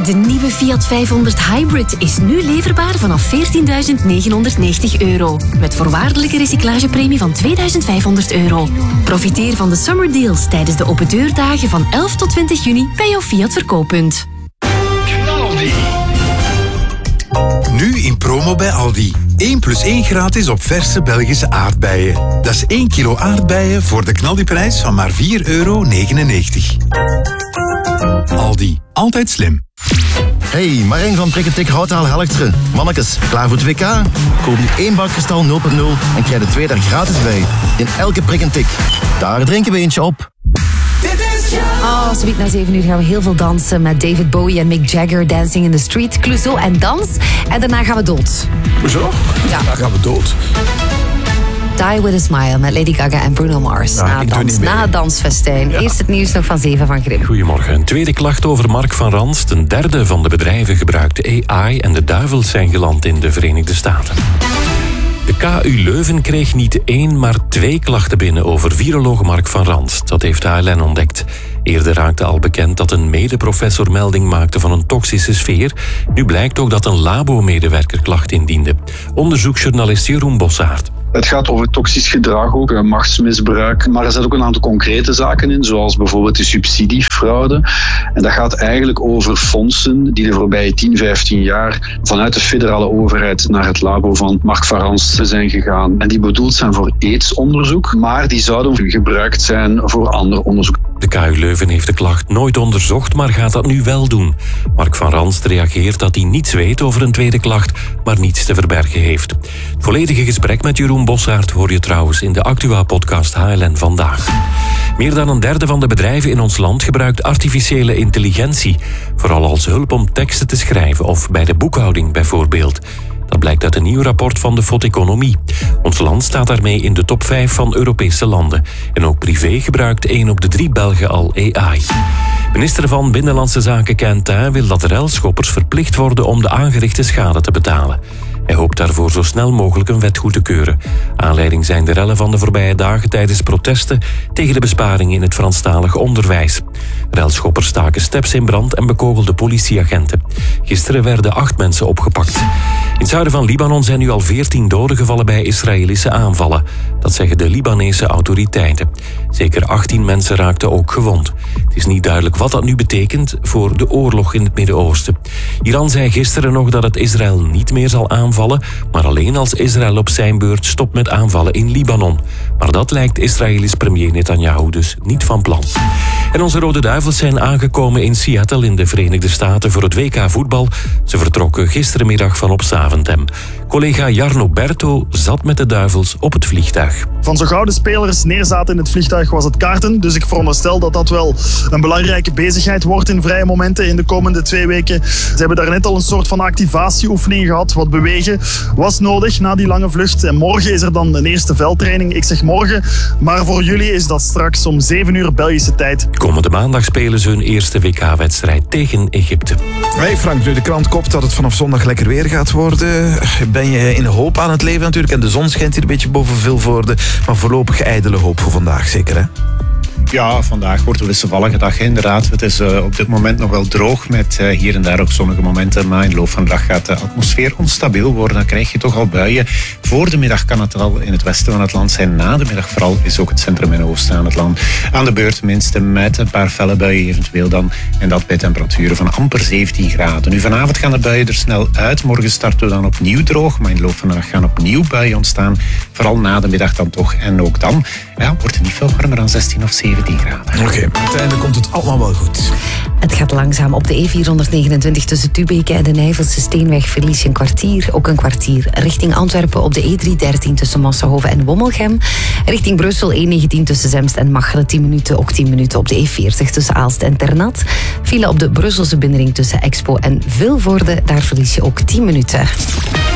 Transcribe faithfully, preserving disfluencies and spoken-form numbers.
De nieuwe Fiat vijfhonderd Hybrid is nu leverbaar vanaf veertienduizend negenhonderdnegentig euro. Met voorwaardelijke recyclagepremie van tweeduizend vijfhonderd euro. Profiteer van de summer deals tijdens de open deurdagen van elf tot twintig juni bij jouw Fiat verkooppunt. Nu in promo bij Aldi. één plus één gratis op verse Belgische aardbeien. Dat is één kilo aardbeien voor de knaldiprijs van maar vier euro negenennegentig. Aldi. Altijd slim. Hey, Marijn van Prikketik Houtaal Helchteren. Mannekes, klaar voor het W K? Koop nu één bak kristal nul punt nul en krijg er twee daar gratis bij. In elke prik en tik. Daar drinken we eentje op. Oh, zoiets na zeven uur gaan we heel veel dansen met David Bowie en Mick Jagger, Dancing in the Street, Clouseau en Dans. En daarna gaan we dood. Hoezo? Ja. Daar gaan we dood. Die with a Smile met Lady Gaga en Bruno Mars. Ja, na, dans, na het dansfestijn. Ja. Eerst het nieuws nog van zeven van Grim. Goedemorgen. Een tweede klacht over Mark van Ranst. Een derde van de bedrijven gebruikte A I en de duivels zijn geland in de Verenigde Staten. De K U Leuven kreeg niet één, maar twee klachten binnen over viroloog Mark van Ranst. Dat heeft H L N ontdekt. Eerder raakte al bekend dat een medeprofessor melding maakte van een toxische sfeer. Nu blijkt ook dat een labo-medewerker klacht indiende. Onderzoeksjournalist Jeroen Bossaert. Het gaat over toxisch gedrag ook, machtsmisbruik. Maar er zitten ook een aantal concrete zaken in, zoals bijvoorbeeld de subsidiefraude. En dat gaat eigenlijk over fondsen die de voorbije tien, vijftien jaar vanuit de federale overheid naar het labo van Mark van Ranst zijn gegaan. En die bedoeld zijn voor aidsonderzoek, maar die zouden gebruikt zijn voor ander onderzoek. De K U Leuven heeft de klacht nooit onderzocht, maar gaat dat nu wel doen. Mark van Ranst reageert dat hij niets weet over een tweede klacht, maar niets te verbergen heeft. Het volledige gesprek met Jeroen Bossaert hoor je trouwens in de Actua-podcast H L N Vandaag. Meer dan een derde van de bedrijven in ons land gebruikt artificiële intelligentie. Vooral als hulp om teksten te schrijven of bij de boekhouding bijvoorbeeld. Dat blijkt uit een nieuw rapport van de F O D Economie. Ons land staat daarmee in de top vijf van Europese landen. En ook privé gebruikt één op de drie Belgen al A I. Minister van Binnenlandse Zaken Quentin wil dat relschoppers verplicht worden om de aangerichte schade te betalen. Hij hoopt daarvoor zo snel mogelijk een wet goed te keuren. Aanleiding zijn de rellen van de voorbije dagen tijdens protesten tegen de besparingen in het Franstalig onderwijs. Relschoppers staken steps in brand en bekogelden politieagenten. Gisteren werden acht mensen opgepakt. In het zuiden van Libanon zijn nu al veertien doden gevallen bij Israëlische aanvallen. Dat zeggen de Libanese autoriteiten. Zeker achttien mensen raakten ook gewond. Het is niet duidelijk wat dat nu betekent voor de oorlog in het Midden-Oosten. Iran zei gisteren nog dat het Israël niet meer zal aanvallen, maar alleen als Israël op zijn beurt stopt met aanvallen in Libanon. Maar dat lijkt Israëlisch premier Netanyahu dus niet van plan. En onze Rode Duivels zijn aangekomen in Seattle in de Verenigde Staten voor het W K voetbal. Ze vertrokken gisterenmiddag van op Zaventem. Collega Jarno Berto zat met de Duivels op het vliegtuig. Van zo gauw de spelers neerzaten in het vliegtuig was het kaarten. Dus ik veronderstel dat dat wel een belangrijke bezigheid wordt in vrije momenten in de komende twee weken. Ze hebben daarnet al een soort van activatieoefening gehad. Wat bewegen was nodig na die lange vlucht. En morgen is er dan een eerste veldtraining. Ik zeg morgen, maar voor jullie is dat straks om zeven uur Belgische tijd. Komende maandag spelen ze hun eerste W K-wedstrijd tegen Egypte. Hey Frank, nu de krant kopt dat het vanaf zondag lekker weer gaat worden. Ben je in hoop aan het leven natuurlijk. En de zon schijnt hier een beetje boven Vilvoorde. Maar voorlopig ijdele hoop voor vandaag, zeker hè? Ja, vandaag wordt een wisselvallige dag inderdaad. Het is uh, op dit moment nog wel droog met uh, hier en daar ook zonnige momenten. Maar in de loop van de dag gaat de atmosfeer onstabiel worden. Dan krijg je toch al buien. Voor de middag kan het al in het westen van het land zijn. Na de middag vooral is ook het centrum en oosten aan het land aan de beurt. Tenminste met een paar felle buien eventueel dan. En dat bij temperaturen van amper zeventien graden. Nu vanavond gaan de buien er snel uit. Morgen starten we dan opnieuw droog. Maar in de loop van de dag gaan opnieuw buien ontstaan. Vooral na de middag dan toch. En ook dan ja, wordt het niet veel warmer dan zestien of zeventien graden. Oké, okay, uiteindelijk komt het allemaal wel goed. Het gaat langzaam op de E vierhonderdnegenentwintig tussen Tubeke en de Nijvelse Steenweg verlies je een kwartier, ook een kwartier. Richting Antwerpen op de E driehonderddertien tussen Massahoven en Wommelgem. Richting Brussel E negentien tussen Zemst en Machelen tien minuten, ook tien minuten op de E veertig tussen Aalst en Ternat. File op de Brusselse binnenring tussen Expo en Vilvoorde, daar verlies je ook tien minuten.